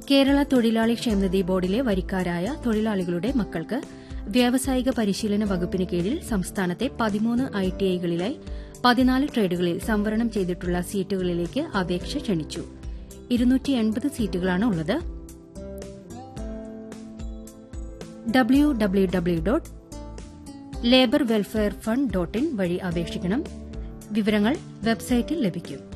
കേരള തൊഴിലാളി ക്ഷേമനിധി ബോർഡിലെ വരിക്കാരായ തൊഴിലാളികളുടെ മക്കൾക്ക് വ്യാവസായിക പരിശീലന വകുപ്പിന് കീഴിൽ സംസ്ഥാനത്തെ 13 ITIകളിലായി 14 ട്രേഡുകളിൽ സംവരണം ചെയ്തിട്ടുള്ള സീറ്റുകളിലേക്ക് അപേക്ഷ ക്ഷണിച്ചു. 280 സീറ്റുകളാണ് ഉള്ളത്. www.laborwelfarefund.in വഴി അപേക്ഷിക്കണം. വിവരങ്ങൾ വെബ്സൈറ്റിൽ ലഭിക്കും.